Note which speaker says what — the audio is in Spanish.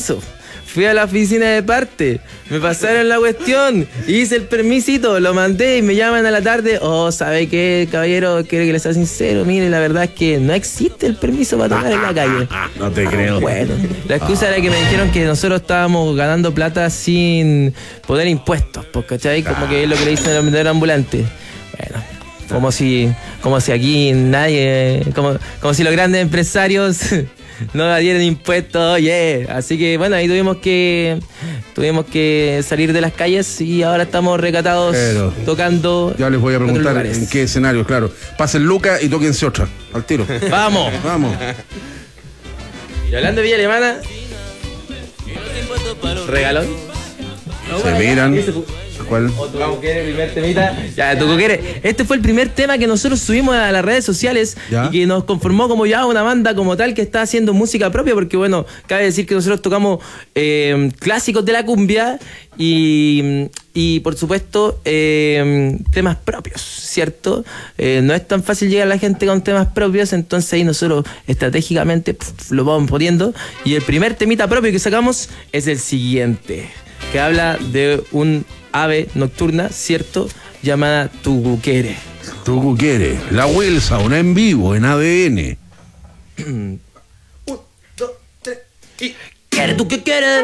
Speaker 1: permiso. Fui a la oficina de parte, me pasaron la cuestión, hice el permisito, lo mandé y me llaman a la tarde. Oh, ¿sabe qué, caballero? Quiero que le sea sincero. Mire, la verdad es que no existe el permiso para tocar en la calle.
Speaker 2: No te creo.
Speaker 1: Bueno, la excusa era que me dijeron que nosotros estábamos ganando plata sin poner impuestos, ¿cachai? Como que es lo que le dicen al vendedor ambulante. Bueno, como si aquí nadie, como si los grandes empresarios no dieran impuestos, oye. Así que bueno, ahí tuvimos que salir de las calles y ahora estamos recatados. Pero tocando.
Speaker 2: Ya les voy a preguntar en qué escenario, claro. Pasen Lucas y tóquense otra, al tiro.
Speaker 1: Vamos.
Speaker 2: Vamos.
Speaker 1: Y hablando de Villa Alemana, regalón.
Speaker 2: Se miran. ¿Cuál?
Speaker 1: O tu Cuquere, primer temita. Ya, tu Cuquere. Este fue el primer tema que nosotros subimos a las redes sociales. ¿Ya? Y que nos conformó como ya una banda como tal que está haciendo música propia, porque bueno, cabe decir que nosotros tocamos clásicos de la cumbia y por supuesto temas propios, ¿cierto? No es tan fácil llegar a la gente con temas propios, entonces ahí nosotros estratégicamente lo vamos poniendo. Y el primer temita propio que sacamos es el siguiente, que habla de un ave nocturna, ¿cierto? Llamada Tucuquere.
Speaker 2: Tucuquere, la Wilson en vivo en ADN.
Speaker 1: 1, 2, 3 y... ¿Quiere tú qué quieres?